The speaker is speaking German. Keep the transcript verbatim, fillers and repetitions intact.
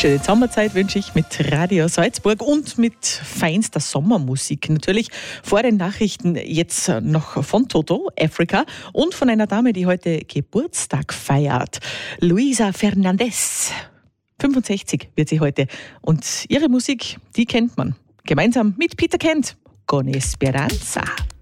Schöne Sommerzeit wünsche ich mit Radio Salzburg und mit feinster Sommermusik. Natürlich vor den Nachrichten jetzt noch von Toto, Africa, und von einer Dame, die heute Geburtstag feiert. Luisa Fernandez. fünfundsechzig wird sie heute. Und ihre Musik, die kennt man. Gemeinsam mit Peter Kent. Con Esperanza.